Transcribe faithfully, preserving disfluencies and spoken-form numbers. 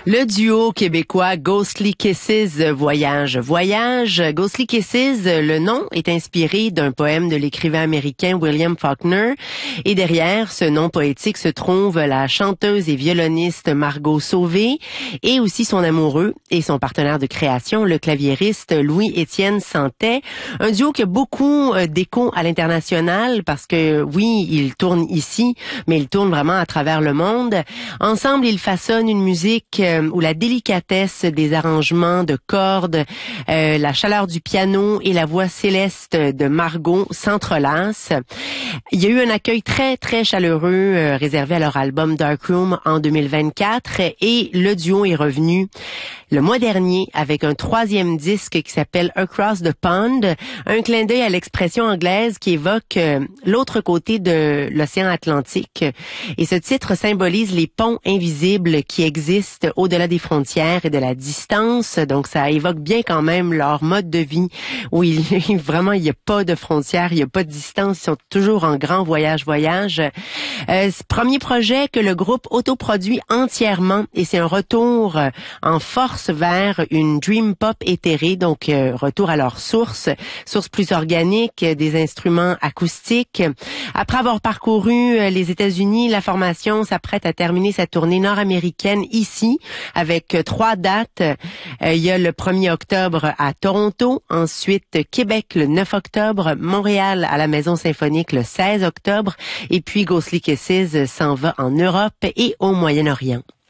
Le duo québécois Ghostly Kisses voyage. Voyage, Ghostly Kisses, le nom est inspiré d'un poème de l'écrivain américain William Faulkner. Et derrière ce nom poétique se trouve la chanteuse et violoniste Margot Sauvé et aussi son amoureux et son partenaire de création, le claviériste Louis-Étienne Santet. Un duo qui a beaucoup d'écho à l'international parce que oui, ils tournent ici, mais ils tournent vraiment à travers le monde. Ensemble, ils façonnent une musique où la délicatesse des arrangements de cordes, euh, la chaleur du piano et la voix céleste de Margot s'entrelacent. Il y a eu un accueil très, très chaleureux euh, réservé à leur album Dark Room en deux mille vingt-quatre et le duo est revenu le mois dernier avec un troisième disque qui s'appelle Across the Pond, un clin d'œil à l'expression anglaise qui évoque euh, l'autre côté de l'océan Atlantique. Et ce titre symbolise les ponts invisibles qui existent au-delà des frontières et de la distance. Donc, ça évoque bien quand même leur mode de vie où il, vraiment, il n'y a pas de frontières, il n'y a pas de distance. Ils sont toujours en grand voyage-voyage. Euh, premier projet que le groupe autoproduit entièrement et c'est un retour en force vers une dream pop éthérée. Donc, euh, retour à leur source, source plus organique, des instruments acoustiques. Après avoir parcouru les États-Unis, la formation s'apprête à terminer sa tournée nord-américaine ici, avec trois dates. Euh, il y a le premier octobre à Toronto, ensuite Québec le neuf octobre, Montréal à la Maison Symphonique le seize octobre, et puis Ghostly Kisses s'en va en Europe et au Moyen-Orient.